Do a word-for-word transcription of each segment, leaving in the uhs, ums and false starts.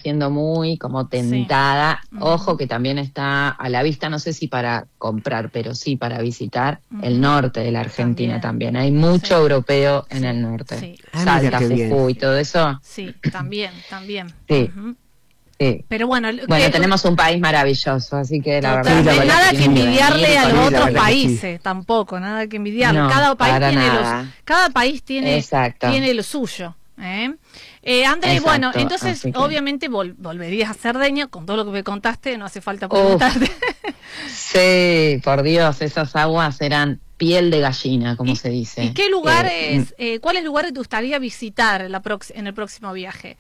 siendo muy como tentada. Sí. Ojo que también está a la vista, no sé si para comprar, pero sí para visitar Uh-huh. el norte de la Argentina también. También. Hay mucho Sí. europeo en Sí. el norte. Sí. Ah, Salta, mira qué bien. Jujuy, todo eso. Sí, también, también. Sí. Uh-huh. Sí. Pero bueno, Bueno, que- tenemos un país maravilloso, así que la verdad... Totalmente, Sí, la verdad nada que que sí. envidiarle a Sí, los la otros verdad que sí. países, tampoco, nada que envidiarle. No, cada país para tiene nada. los, cada país tiene, Exacto. tiene lo suyo. ¿eh? Eh, André, Exacto, bueno, entonces así que- obviamente vol- volverías a Cerdeña con todo lo que me contaste, no hace falta Uf. preguntarte. Sí, por Dios, esas aguas eran piel de gallina, como ¿Y, se dice. ¿Y qué lugares, Eh, eh, cuáles lugares te gustaría visitar en, la prox- en el próximo viaje?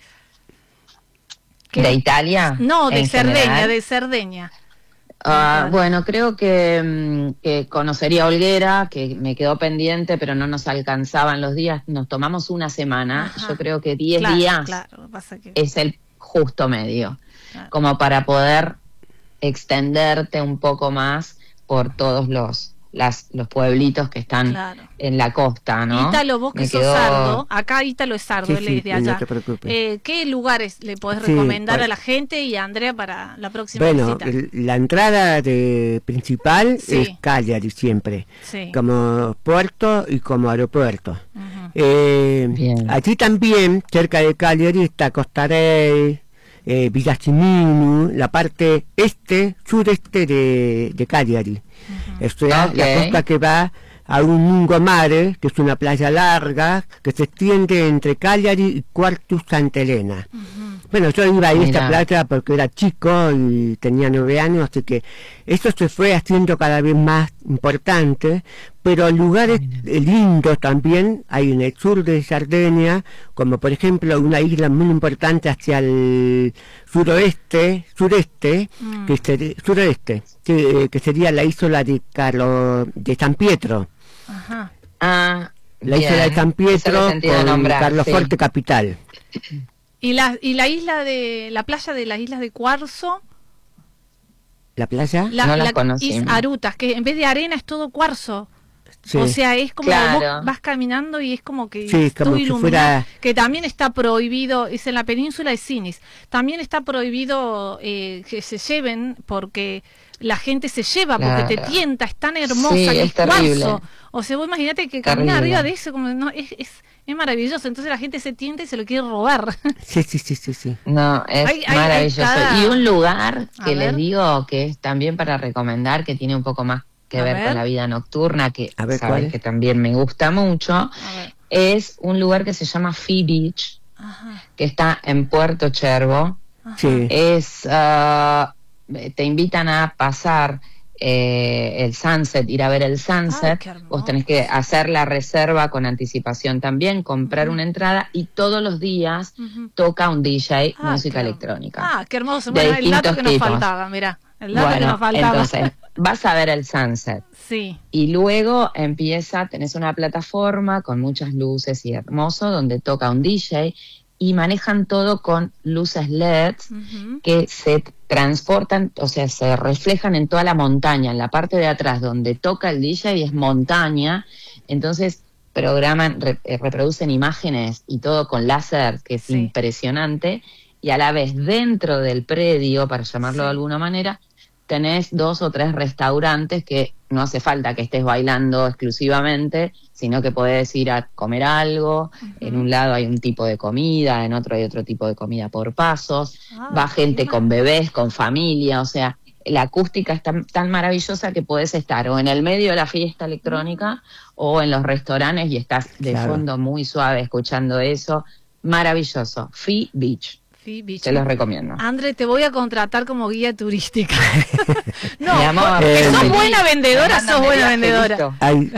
¿Qué- ¿De Italia? No, de en Cerdeña, general? de Cerdeña. Ah, Claro. bueno, creo que, mm, que conocería Olguera, que me quedó pendiente, pero no nos alcanzaban los días. Nos tomamos una semana. Ajá. Yo creo que diez Claro, días claro, lo que pasa que- es el justo medio, Claro. como para poder extenderte un poco más por todos los las, los pueblitos que están Claro. en la costa, ¿no? Ítalo, vos que Me sos quedó- sardo, acá Ítalo es sardo, Sí, él sí, es de no allá. te preocupes. Eh, ¿Qué lugares le podés Sí, recomendar pues- a la gente y a Andrea para la próxima Bueno, visita? el- la entrada de, principal Sí. es Cagliari siempre, Sí. como puerto y como aeropuerto. Ujú. Eh, Bien. allí también, cerca de Cagliari, está Costa Rey, eh, Villa Ciminu, la parte este, sureste de, de Cagliari. O sea, Ok. la costa que va a un lungomare, que es una playa larga, que se extiende entre Cagliari y Quartu Santa Elena. Bueno, yo iba a ir a esta Mira. playa porque era chico y tenía nueve años, así que eso se fue haciendo cada vez más importante, pero lugares eh, lindos también hay en el sur de Cerdeña, como por ejemplo una isla muy importante hacia el suroeste, sureste, Mm. que seri- suroeste, que, que sería la isla de Carlo, de San Pietro, Ajá. Ah, la bien. isla de San Eso Pietro lo he sentido con nombrar, Carloforte sí. capital. ¿Y la, y la isla de, la playa de las islas de Cuarzo? ¿La playa? La, No la la conocí. Is Arutas, que en vez de arena es todo cuarzo. Sí. O sea, es como Claro. vos vas caminando y es como que Sí, es como todo si iluminado, fuera- que también está prohibido, es en la península de Sinis, también está prohibido eh, que se lleven porque la gente se lleva porque te Claro. tienta, es tan hermosa Sí, que es es cuarzo. terrible. O sea, vos imagínate que caminar Terrible. arriba de eso como no es, es es maravilloso, entonces la gente se tienta y se lo quiere robar. Sí, sí, sí, sí, sí. No, es Hay- hay- maravilloso. hay cada- Y un lugar A que ver. les digo que es también para recomendar, que tiene un poco más que A ver, ver. con la vida nocturna, que A ver, sabes ¿cuál? que también me gusta mucho, A ver. es un lugar que se llama Fee Beach, Ajá. que está en Puerto Chervo. Ajá. Sí. Es, ah, te invitan a pasar eh, el sunset, ir a ver el sunset. qué hermoso. Vos tenés que hacer la reserva con anticipación también, comprar Ujú. una entrada y todos los días Ujú. toca un D J, Ah, música qué- electrónica. Ah, qué hermoso. De Bueno, el dato distintos que nos tipos. faltaba, mirá. El dato que Bueno, nos faltaba. entonces vas a ver el sunset Sí. y luego empieza, tenés una plataforma con muchas luces y hermoso donde toca un D J y manejan todo con luces L E D Ujú. que se transportan, o sea, se reflejan en toda la montaña, en la parte de atrás donde toca el D J y es montaña, entonces programan, re- eh, reproducen imágenes y todo con láser, que es Sí. impresionante, y a la vez dentro del predio, para llamarlo Sí. de alguna manera, tenés dos o tres restaurantes que no hace falta que estés bailando exclusivamente, sino que podés ir a comer algo. En un lado hay un tipo de comida, en otro hay otro tipo de comida por pasos. Ah, Va gente qué con bebés, con familia, o sea, la acústica es tan, tan maravillosa que podés estar o en el medio de la fiesta electrónica o en los restaurantes y estás de Claro. fondo muy suave escuchando eso. Maravilloso. Fee Beach. Sí, bicho. Se los recomiendo. André, te voy a contratar como guía turística. no, Mi amor, porque eh, sos me- buena vendedora, Me mandan sos de buena viaje, vendedora. listo. Hay,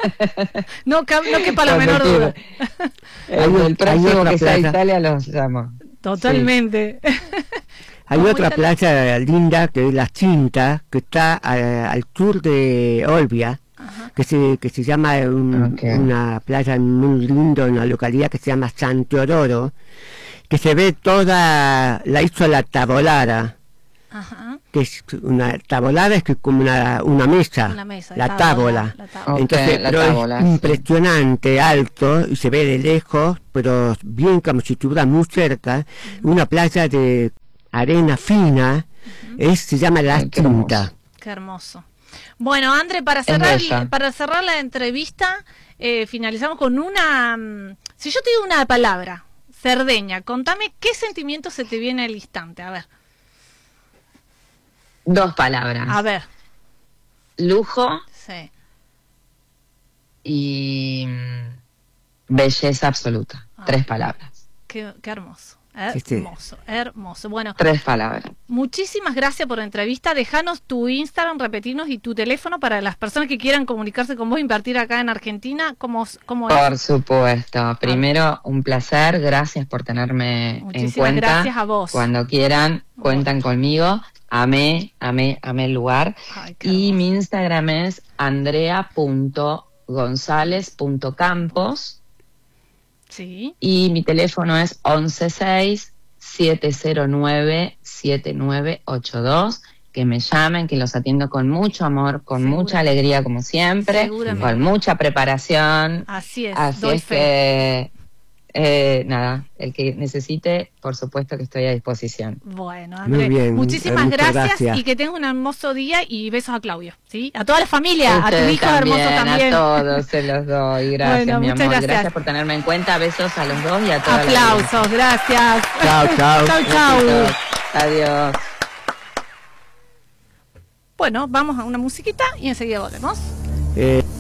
No, ca- no quepa la Cuando menor duda. quiera. Hay El, un- el próximo hay otra que sea plaza. Italia los llamo. Totalmente. hay ¿Cómo otra está? playa linda que es La Cinta, que está eh, al sur de Olbia, que se, que se llama un- Ok. una playa muy linda, una localidad que se llama San Teodoro, que se ve toda la isla Tavolada, Ajá. que es una tabolada, es que como una, una mesa, Una mesa, la tábola, tábola. la tábola. Ok, Entonces, la pero tábola, es sí. impresionante, alto, y se ve de lejos, pero bien como si estuviera muy cerca, una playa de arena fina, uh-huh. es, se llama La Ay, qué Tinta. hermoso. Qué hermoso. Bueno, André, para cerrar, para cerrar la entrevista, eh, finalizamos con una... Si yo te digo una palabra, Cerdeña, contame qué sentimiento se te viene al instante. A ver. Dos palabras. A ver. Lujo. Sí. Y belleza absoluta. Ah, Tres palabras. Qué, qué hermoso. Hermoso, sí, sí. hermoso. Bueno, tres palabras. Muchísimas gracias por la entrevista. Dejanos tu Instagram, repetirnos y tu teléfono para las personas que quieran comunicarse con vos, invertir acá en Argentina. ¿Cómo, cómo es? Por supuesto. Primero, un placer. Gracias por tenerme Muchísimas en cuenta. Gracias a vos. Cuando quieran, cuentan bueno. conmigo. Amé, amé, amé el lugar. Ay, y mi Instagram es andrea punto gonzález punto campos. Sí. Y mi teléfono es once seis siete cero nueve siete nueve ocho dos. Que me llamen, que los atiendo con mucho amor, con Seguro. mucha alegría como siempre, con mucha preparación. Así es. Así doy es fe. que eh, nada, el que necesite, por supuesto que estoy a disposición. Bueno, André, bien, muchísimas eh, gracias, gracias y que tengas un hermoso día y besos a Claudio, ¿sí? A toda la familia, Ustedes a tu hijo también, hermoso también. A todos se los doy, gracias bueno, mi amor, gracias. gracias por tenerme en cuenta, besos a los dos y a todos. Aplausos, gracias. Chao, chao. Chao, chao. Adiós. Bueno, vamos a una musiquita y enseguida volvemos. Eh.